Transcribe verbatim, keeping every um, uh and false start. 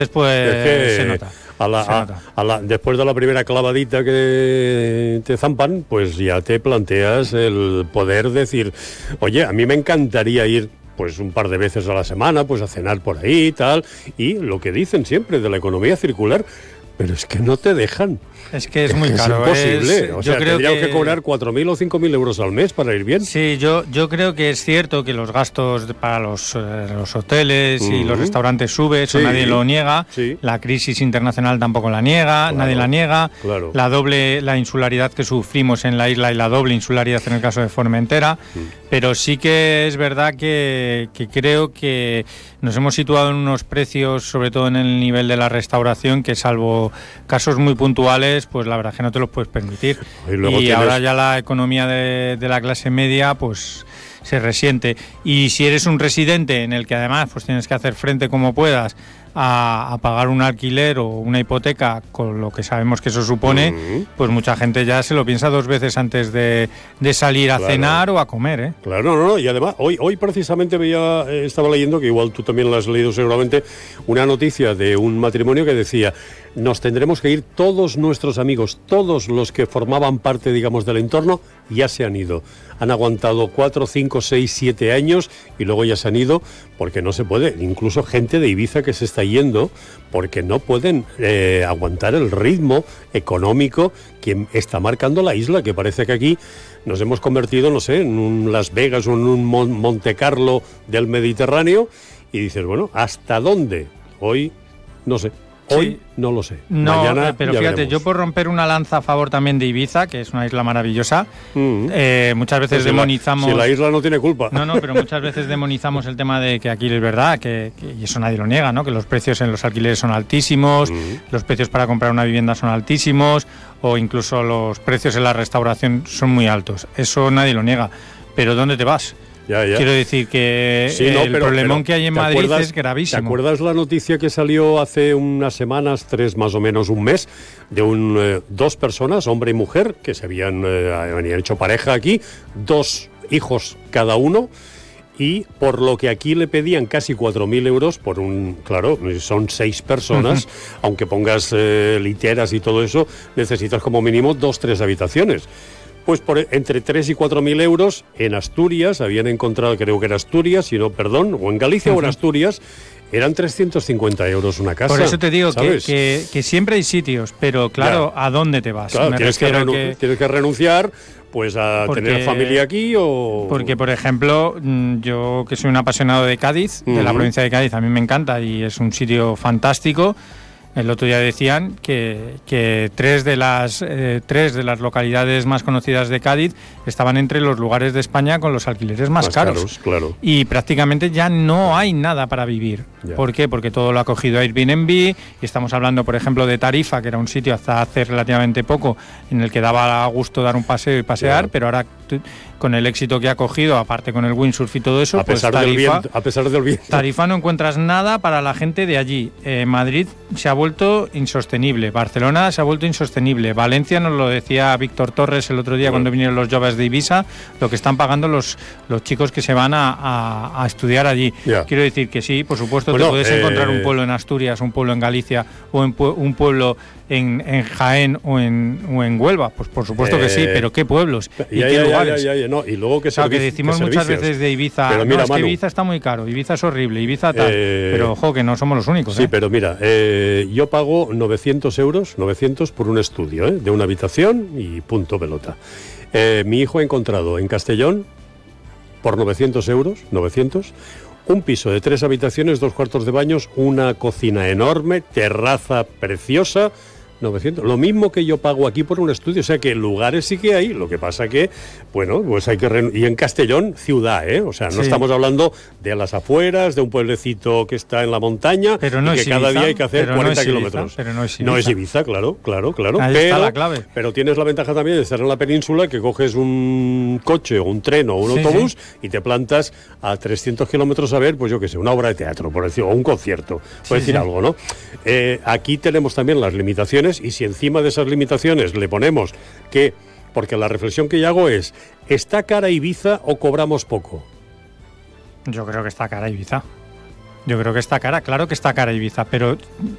Pues es que se nota. A la, se nota. A, a la, después de la primera clavadita que te zampan, pues ya te planteas el poder decir, oye, a mí me encantaría ir pues un par de veces a la semana, pues a cenar por ahí y tal, y lo que dicen siempre de la economía circular, pero es que no te dejan. Es que es, es muy que caro. Es imposible. Es, o sea, tendríamos que... que cobrar cuatro mil o cinco mil euros al mes para ir bien. Sí, yo, yo creo que es cierto que los gastos para los, eh, los hoteles uh-huh. y los restaurantes suben, eso sí, nadie lo niega. Sí. La crisis internacional tampoco la niega, claro, nadie la niega. Claro. La doble, la insularidad que sufrimos en la isla y la doble insularidad en el caso de Formentera. Uh-huh. Pero sí que es verdad que, que creo que nos hemos situado en unos precios, sobre todo en el nivel de la restauración, que salvo casos muy puntuales, pues la verdad es que no te los puedes permitir. Y, y tienes... ahora ya la economía de, de la clase media, pues se resiente. Y si eres un residente en el que además pues tienes que hacer frente como puedas a, a pagar un alquiler o una hipoteca, con lo que sabemos que eso supone, uh-huh. pues mucha gente ya se lo piensa dos veces antes de, de salir a claro. cenar o a comer, ¿eh? Claro, no, no, y además hoy, hoy precisamente veía, eh, estaba leyendo, que igual tú también lo has leído seguramente, una noticia de un matrimonio que decía, nos tendremos que ir, todos nuestros amigos, todos los que formaban parte, digamos, del entorno, ya se han ido. Han aguantado cuatro, cinco, seis, siete años y luego ya se han ido porque no se puede. Incluso gente de Ibiza que se está yendo porque no pueden eh, aguantar el ritmo económico que está marcando la isla, que parece que aquí nos hemos convertido, no sé, en un Las Vegas o en un Mon- Monte Carlo del Mediterráneo, y dices, bueno, ¿hasta dónde? Hoy, no sé. Hoy sí. no lo sé. No, Mañana pero ya fíjate, veremos. yo por romper una lanza a favor también de Ibiza, que es una isla maravillosa, mm. eh, muchas veces pues demonizamos... Si la, si la isla no tiene culpa. No, no, pero muchas veces demonizamos el tema de que aquí es verdad, que, que y eso nadie lo niega, ¿no? Que los precios en los alquileres son altísimos, mm. los precios para comprar una vivienda son altísimos, o incluso los precios en la restauración son muy altos. Eso nadie lo niega. Pero ¿dónde te vas? Ya, ya. Quiero decir que sí, no, el pero, problemón pero, que hay en Madrid es gravísimo. ¿Te acuerdas la noticia que salió hace unas semanas, tres más o menos un mes, de un, eh, dos personas, hombre y mujer, que se habían, eh, habían hecho pareja aquí, dos hijos cada uno, y por lo que aquí le pedían casi cuatro mil euros por un, claro, son seis personas, uh-huh. aunque pongas eh, literas y todo eso, necesitas como mínimo dos, tres habitaciones. Pues por entre tres y cuatro mil euros en Asturias, habían encontrado, creo que era Asturias, si no, perdón, o en Galicia uh-huh. o en Asturias, eran trescientos cincuenta euros una casa. Por eso te digo que, que, que siempre hay sitios, pero claro, ya. ¿a dónde te vas? Claro, tienes, que renu- que... tienes que renunciar pues a porque, tener familia aquí o... Porque, por ejemplo, yo que soy un apasionado de Cádiz, uh-huh. de la provincia de Cádiz, a mí me encanta y es un sitio fantástico. El otro día decían que, que tres de las eh, tres de las localidades más conocidas de Cádiz estaban entre los lugares de España con los alquileres más, más caros. caros, claro. Y prácticamente ya no hay nada para vivir. Ya. ¿Por qué? Porque todo lo ha cogido Airbnb y estamos hablando, por ejemplo, de Tarifa, que era un sitio hasta hace relativamente poco en el que daba gusto dar un paseo y pasear, ya. pero ahora con el éxito que ha cogido, aparte con el windsurf y todo eso, a pesar, pues Tarifa, del viento, a pesar del viento. Tarifa no encuentras nada para la gente de allí. Eh, Madrid se ha vuelto insostenible, Barcelona se ha vuelto insostenible, Valencia nos lo decía Víctor Torres el otro día bueno. cuando vinieron los jóvenes de Ibiza, lo que están pagando los, los chicos que se van a, a, a estudiar allí. Yeah. Quiero decir que sí, por supuesto, bueno, te puedes eh... encontrar un pueblo en Asturias, un pueblo en Galicia o en pu- un pueblo en, en Jaén o en, o en Huelva, pues por supuesto eh... que sí, pero ¿qué pueblos y ya, qué ya, lugares. Ya, ya, ya, no. Y luego que, o sea, servi- que decimos que muchas servicios. veces de Ibiza, pero mira, no, es Manu, que Ibiza está muy caro, Ibiza es horrible, Ibiza tal, eh... pero ojo que no somos los únicos. Sí, ¿eh? pero mira, eh, yo pago novecientos euros, novecientos por un estudio, ¿eh? de una habitación y punto pelota. Eh, mi hijo ha encontrado en Castellón, por novecientos euros, novecientos, un piso de tres habitaciones, dos cuartos de baños, una cocina enorme, terraza preciosa, novecientos, lo mismo que yo pago aquí por un estudio, o sea que lugares sí que hay, lo que pasa que, bueno, pues hay que... Re... Y en Castellón, ciudad, ¿eh? O sea, no sí. estamos hablando de las afueras, de un pueblecito que está en la montaña, pero no y que es cada Ibiza, día hay que hacer cuarenta no es kilómetros. Ibiza, pero no es Ibiza. No es Ibiza, claro, claro, claro. Ahí pero, está la clave. Pero tienes la ventaja también de estar en la península, que coges un coche o un tren o un sí, autobús sí. y te plantas a trescientos kilómetros a ver, pues yo qué sé, una obra de teatro, por decir, o un concierto, por sí, decir sí. algo, ¿no? Eh, aquí tenemos también las limitaciones y si encima de esas limitaciones le ponemos que, porque la reflexión que yo hago es, ¿está cara Ibiza o cobramos poco? Yo creo que está cara Ibiza. Yo creo que está cara, claro que está cara Ibiza, pero